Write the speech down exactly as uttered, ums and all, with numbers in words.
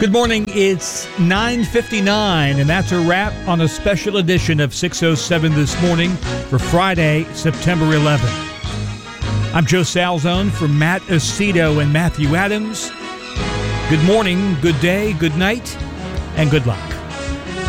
Good morning. It's nine fifty-nine, and that's a wrap on a special edition of six oh seven This Morning for Friday, September eleventh. I'm Joe Salzone for Matt Aceto and Matthew Adams. Good morning, good day, good night, and good luck.